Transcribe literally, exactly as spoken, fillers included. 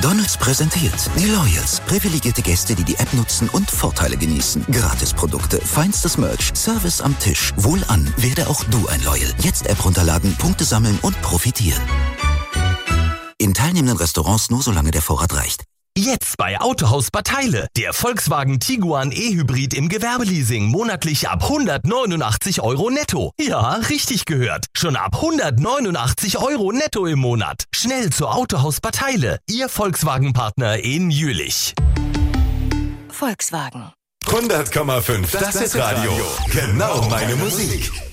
McDonald's präsentiert die Loyals. Privilegierte Gäste, die die App nutzen und Vorteile genießen. Gratisprodukte, feinstes Merch, Service am Tisch. Wohlan, werde auch du ein Loyal. Jetzt App runterladen, Punkte sammeln und profitieren. In teilnehmenden Restaurants nur solange der Vorrat reicht. Jetzt bei Autohaus Bad Heile. Der Volkswagen Tiguan E-Hybrid im Gewerbeleasing monatlich ab hundertneunundachtzig Euro netto. Ja, richtig gehört. Schon ab hundertneunundachtzig Euro netto im Monat. Schnell zu Autohaus Bad Heile. Ihr Volkswagen-Partner in Jülich. Volkswagen. hundert Komma fünf, das ist Radio. Genau meine Musik.